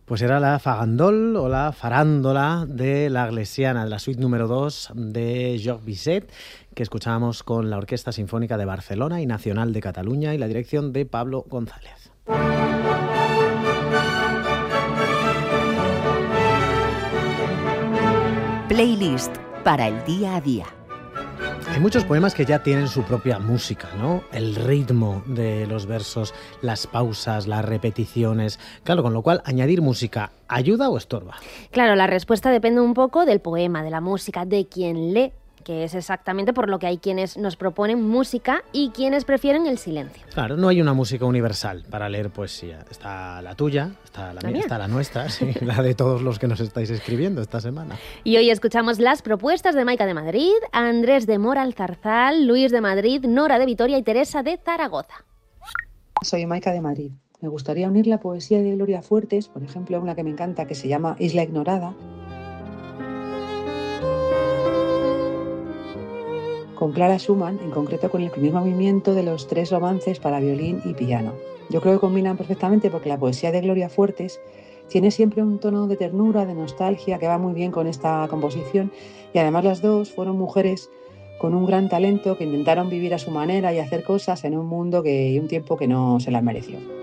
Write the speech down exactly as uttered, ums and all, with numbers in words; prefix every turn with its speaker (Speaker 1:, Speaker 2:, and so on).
Speaker 1: Pues era la Fagandol o la Farándola de la Glesiana, de la suite número dos de Georges Bizet, que escuchábamos con la Orquesta Sinfónica de Barcelona y Nacional de Cataluña y la dirección de Pablo González.
Speaker 2: Playlist para el día a día.
Speaker 1: Hay muchos poemas que ya tienen su propia música, ¿no? El ritmo de los versos, las pausas, las repeticiones. Claro, con lo cual, ¿añadir música ayuda o estorba?
Speaker 3: Claro, la respuesta depende un poco del poema, de la música, de quien lee, que es exactamente por lo que hay quienes nos proponen música y quienes prefieren el silencio.
Speaker 1: Claro, no hay una música universal para leer poesía. Está la tuya, está la,
Speaker 3: ¿La
Speaker 1: mía,
Speaker 3: mía?
Speaker 1: está la nuestra, sí, la de todos los que nos estáis escribiendo esta semana.
Speaker 3: Y hoy escuchamos las propuestas de Maica de Madrid, Andrés de Mora Alzarzal, Luis de Madrid, Nora de Vitoria y Teresa de Zaragoza.
Speaker 4: Soy Maica de Madrid. Me gustaría unir la poesía de Gloria Fuertes, por ejemplo, una que me encanta que se llama Isla Ignorada, con Clara Schumann, en concreto con el primer movimiento de los tres romances para violín y piano. Yo creo que combinan perfectamente porque la poesía de Gloria Fuertes tiene siempre un tono de ternura, de nostalgia, que va muy bien con esta composición, y además las dos fueron mujeres con un gran talento que intentaron vivir a su manera y hacer cosas en un mundo que, y un tiempo que no se las mereció.